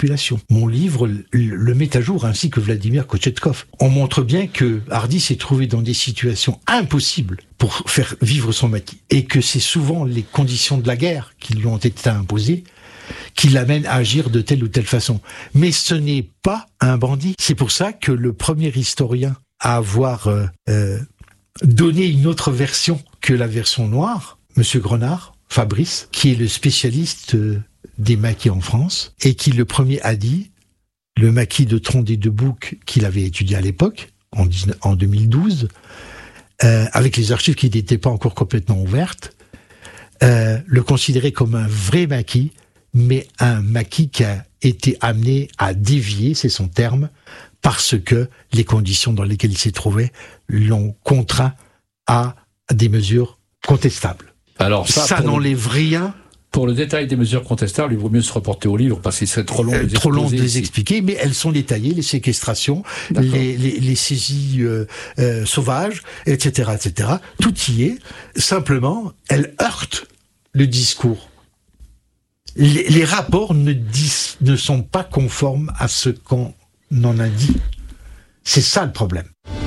population. Mon livre le met à jour, ainsi que Vladimir Kochetkov. On montre bien que Hardy s'est trouvé dans des situations impossibles pour faire vivre son maquis, et que c'est souvent les conditions de la guerre qui lui ont été imposées qui l'amènent à agir de telle ou telle façon. Mais ce n'est pas un bandit. C'est pour ça que le premier historien à avoir donné une autre version que la version noire, Monsieur Grenard, Fabrice, qui est le spécialiste des maquis en France, et qui le premier a dit, le maquis de Tronc des Deux-Boucs qu'il avait étudié à l'époque, en 2012, avec les archives qui n'étaient pas encore complètement ouvertes, le considérait comme un vrai maquis, mais un maquis qui a été amené à dévier, c'est son terme, parce que les conditions dans lesquelles il s'est trouvé l'ont contraint à des mesures contestables. Alors ça n'enlève rien. Pour le détail des mesures contestables, il vaut mieux se reporter au livre, parce qu'il serait trop long de les expliquer, mais elles sont détaillées, les séquestrations, les saisies sauvages, etc., etc. Tout y est. Simplement, elles heurtent le discours. Les rapports ne sont pas conformes à ce qu'on en a dit. C'est ça le problème.